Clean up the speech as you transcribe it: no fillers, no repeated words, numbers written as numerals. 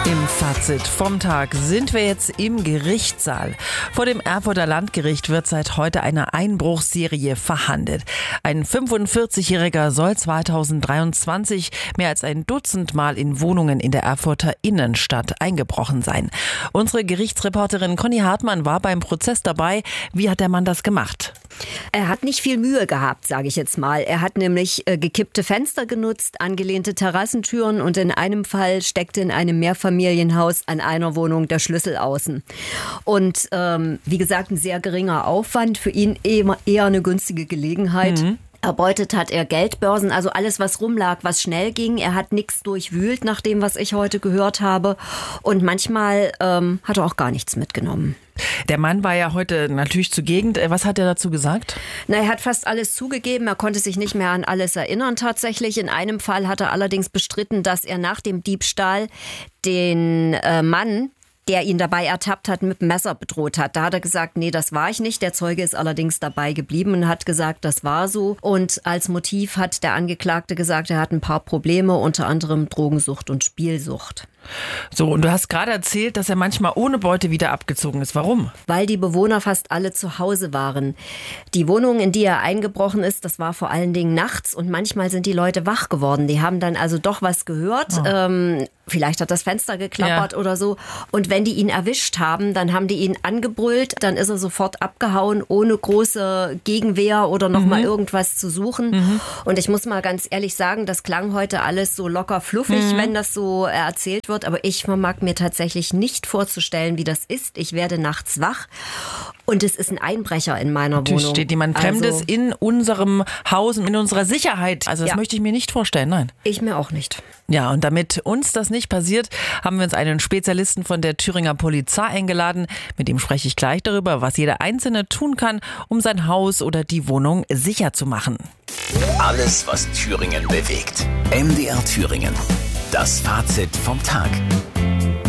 Im Fazit vom Tag sind wir jetzt im Gerichtssaal. Vor dem Erfurter Landgericht wird seit heute eine Einbruchsserie verhandelt. Ein 45-Jähriger soll 2023 mehr als ein Dutzend Mal in Wohnungen in der Erfurter Innenstadt eingebrochen sein. Unsere Gerichtsreporterin Conny Hartmann war beim Prozess dabei. Wie hat der Mann das gemacht? Er hat nicht viel Mühe gehabt, sage ich jetzt mal. Er hat nämlich gekippte Fenster genutzt, angelehnte Terrassentüren und in einem Fall steckte in einem Mehrfamilienhaus an einer Wohnung der Schlüssel außen. Und wie gesagt, ein sehr geringer Aufwand, für ihn eher eine günstige Gelegenheit. Erbeutet hat er Geldbörsen, also alles, was rumlag, was schnell ging. Er hat nichts durchwühlt, nach dem, was ich heute gehört habe. Und manchmal hat er auch gar nichts mitgenommen. Der Mann war ja heute natürlich zugegen. Was hat er dazu gesagt? Na, er hat fast alles zugegeben. Er konnte sich nicht mehr an alles erinnern tatsächlich. In einem Fall hat er allerdings bestritten, dass er nach dem Diebstahl den Mann, der ihn dabei ertappt hat, mit dem Messer bedroht hat. Da hat er gesagt, nee, das war ich nicht. Der Zeuge ist allerdings dabei geblieben und hat gesagt, das war so. Und als Motiv hat der Angeklagte gesagt, er hat ein paar Probleme, unter anderem Drogensucht und Spielsucht. So, und du hast gerade erzählt, dass er manchmal ohne Beute wieder abgezogen ist. Warum? Weil die Bewohner fast alle zu Hause waren. Die Wohnung, in die er eingebrochen ist, das war vor allen Dingen nachts und manchmal sind die Leute wach geworden. Die haben dann also doch was gehört. Vielleicht hat das Fenster geklappert oder so. Und wenn die ihn erwischt haben, dann haben die ihn angebrüllt. Dann ist er sofort abgehauen, ohne große Gegenwehr oder noch mal irgendwas zu suchen. Und ich muss mal ganz ehrlich sagen, das klang heute alles so locker fluffig, wenn das so erzählt wird. Aber ich vermag mir tatsächlich nicht vorzustellen, wie das ist. Ich werde nachts wach und es ist ein Einbrecher in meiner Wohnung. Natürlich steht jemand Fremdes in unserem Haus und in unserer Sicherheit. Also das möchte ich mir nicht vorstellen, nein. Ich mir auch nicht. Ja, und damit uns das nicht passiert, haben wir uns einen Spezialisten von der Thüringer Polizei eingeladen. Mit dem spreche ich gleich darüber, was jeder Einzelne tun kann, um sein Haus oder die Wohnung sicher zu machen. Alles, was Thüringen bewegt. MDR Thüringen. Das Fazit vom Tag.